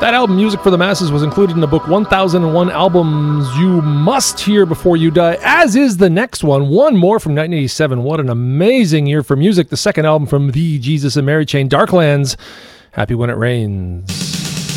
That album, Music for the Masses, was included in the book 1001 Albums You Must Hear Before You Die, as is the next one more from 1987. What an amazing year for music. The second album from the Jesus and Mary Chain, Darklands, Happy When It Rains.